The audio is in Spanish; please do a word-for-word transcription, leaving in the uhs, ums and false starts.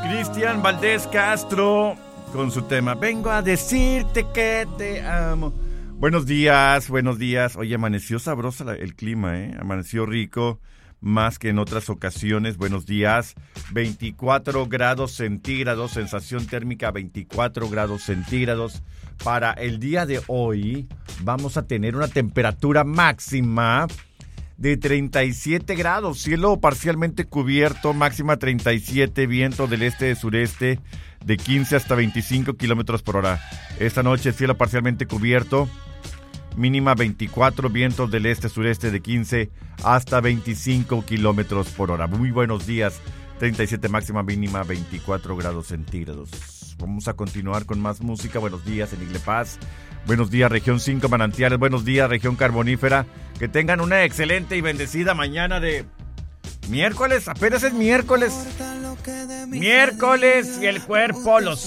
Cristian Valdés Castro con su tema Vengo a decirte que te amo. Buenos días, buenos días. Oye, amaneció sabroso el clima, ¿eh? Amaneció rico, más que en otras ocasiones. Buenos días. veinticuatro grados centígrados, sensación térmica veinticuatro grados centígrados. Para el día de hoy vamos a tener una temperatura máxima de treinta y siete grados, cielo parcialmente cubierto, máxima treinta y siete, viento del este de sureste de quince hasta veinticinco kilómetros por hora. Esta noche cielo parcialmente cubierto, mínima veinticuatro, vientos del este sureste de quince hasta veinticinco kilómetros por hora. Muy buenos días, treinta y siete máxima, mínima veinticuatro grados centígrados. Vamos a continuar con más música. Buenos días en Igle Paz. Buenos días, región cinco Manantiales. Buenos días, región carbonífera. Que tengan una excelente y bendecida mañana de miércoles. Apenas es miércoles. Miércoles y el cuerpo los